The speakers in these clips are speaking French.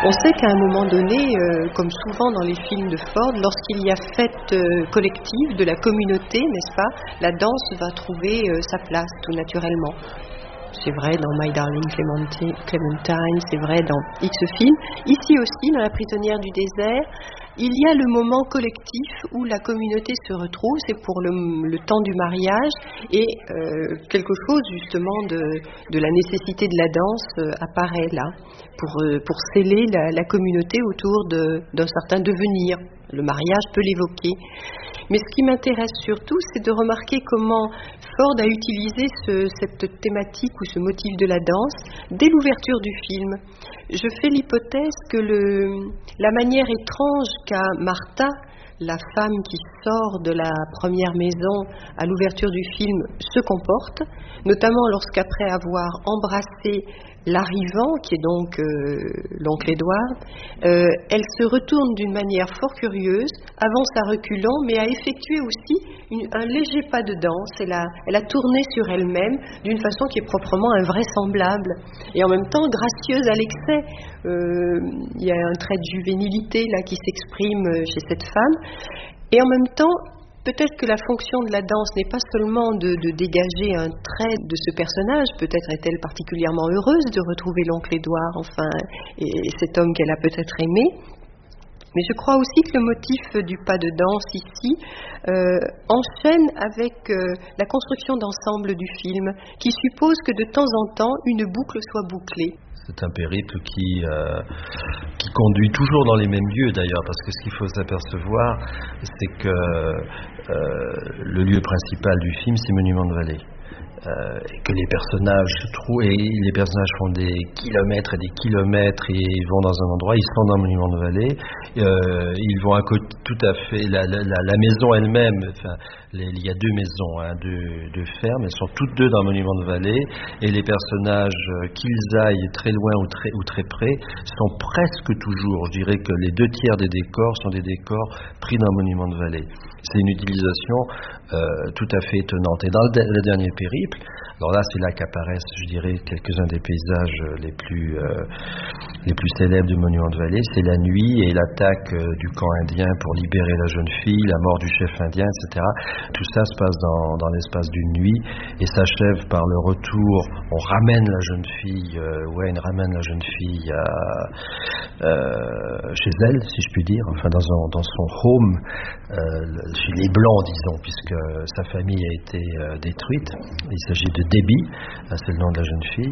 On sait qu'à un moment donné, comme souvent dans les films de Ford, lorsqu'il y a fête collective de la communauté, n'est-ce pas, la danse va trouver sa place tout naturellement. C'est vrai dans My Darling Clementine, c'est vrai dans X films. Ici aussi, dans La prisonnière du désert, il y a le moment collectif où la communauté se retrouve, c'est pour le temps du mariage, et quelque chose justement de la nécessité de la danse apparaît là, pour sceller la communauté autour d'un certain devenir. Le mariage peut l'évoquer. Mais ce qui m'intéresse surtout, c'est de remarquer comment Ford a utilisé cette thématique ou ce motif de la danse dès l'ouverture du film. Je fais l'hypothèse que la manière étrange qu'a Martha, la femme qui sort de la première maison à l'ouverture du film, se comporte, notamment lorsqu'après avoir embrassé l'arrivant, qui est donc l'oncle Edward, elle se retourne d'une manière fort curieuse, avance à reculons, mais a effectué aussi un léger pas de danse. Elle a tourné sur elle-même d'une façon qui est proprement invraisemblable, et en même temps gracieuse à l'excès. Il y a un trait de juvénilité là qui s'exprime chez cette femme, et en même temps, peut-être que la fonction de la danse n'est pas seulement de dégager un trait de ce personnage, peut-être est-elle particulièrement heureuse de retrouver l'oncle Édouard, enfin, et cet homme qu'elle a peut-être aimé. Mais je crois aussi que le motif du pas de danse ici enchaîne avec la construction d'ensemble du film, qui suppose que de temps en temps, une boucle soit bouclée. C'est un périple qui conduit toujours dans les mêmes lieux d'ailleurs, parce que ce qu'il faut s'apercevoir, c'est que le lieu principal du film, c'est Monument de Vallée. Et que les personnages se trouvent, et les personnages font des kilomètres et des kilomètres, et ils vont dans un endroit, ils sont dans le Monument de Vallée, ils vont à côté, tout à fait, la maison elle-même, enfin, il y a deux maisons, deux fermes, elles sont toutes deux dans le Monument de Vallée, et les personnages, qu'ils aillent très loin ou très près, sont presque toujours, je dirais que les 2/3 des décors sont des décors pris dans le Monument de Vallée. C'est une utilisation tout à fait étonnante. Et dans le dernier périple, alors là c'est là qu'apparaissent, je dirais, quelques-uns des paysages les plus célèbres du Monument de Vallée, c'est la nuit et l'attaque du camp indien pour libérer la jeune fille, la mort du chef indien, etc. Tout ça se passe dans l'espace d'une nuit et s'achève par le retour. On ramène la jeune fille, chez elle, si je puis dire, enfin dans son home, chez les Blancs, disons, puisque sa famille a été détruite. Il s'agit de Debbie, c'est le nom de la jeune fille,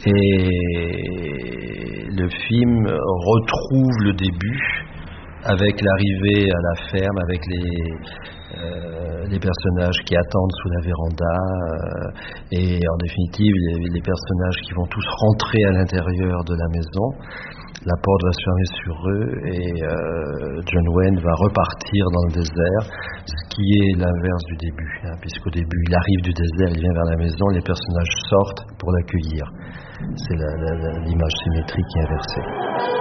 et le film retrouve le début avec l'arrivée à la ferme, avec les personnages qui attendent sous la véranda, et en définitive les personnages qui vont tous rentrer à l'intérieur de la maison. La porte va se fermer sur eux et John Wayne va repartir dans le désert, ce qui est l'inverse du début, puisqu'au début il arrive du désert, il vient vers la maison, les personnages sortent pour l'accueillir. C'est l'image symétrique qui est inversée.